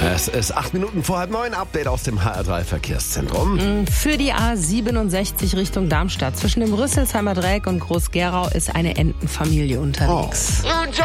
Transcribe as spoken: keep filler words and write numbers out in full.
Es ist acht Minuten vor halb neun, Update aus dem H R drei Verkehrszentrum. Für die A siebenundsechzig Richtung Darmstadt zwischen dem Rüsselsheimer Dreieck und Groß-Gerau ist eine Entenfamilie unterwegs. Oh.